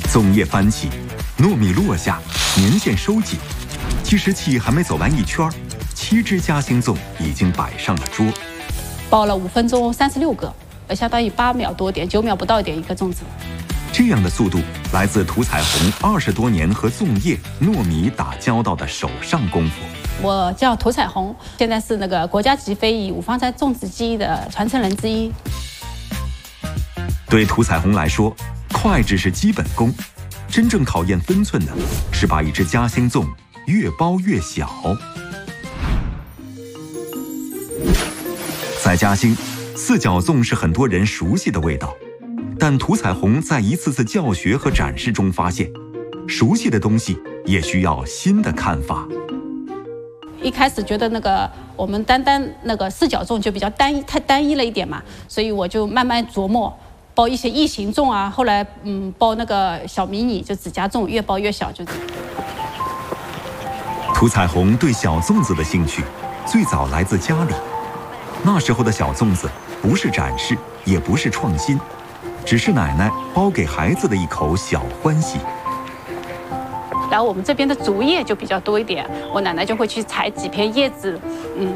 粽叶翻起，糯米落下，年线收紧，计时器还没走完一圈，7只夹心粽已经摆上了桌。 包了5分钟36个，相当于8秒多点，9秒不到点一个粽子。 这样的速度来自涂彩虹20多年和粽叶、糯米打交道的手上功夫。 我叫涂彩虹，现在是那个国家级非遗五芳斋粽子技艺的传承人之一。 对涂彩虹来说，快只是基本功，真正考验分寸的是把一只夹心粽越包越小。在嘉兴，四角粽是很多人熟悉的味道，但涂彩虹在一次次教学和展示中发现，熟悉的东西也需要新的看法。 一开始觉得我们单那个四角粽就比较太单一了一点嘛，所以我就慢慢琢磨包一些异形粽啊，后来包那个小迷你就指甲粽，越包越小就。 涂彩虹对小粽子的兴趣最早来自家里，那时候的小粽子不是展示，也不是创新，只是奶奶包给孩子的一口小欢喜。 然后我们这边的竹叶就比较多一点，我奶奶就会去采几片叶子，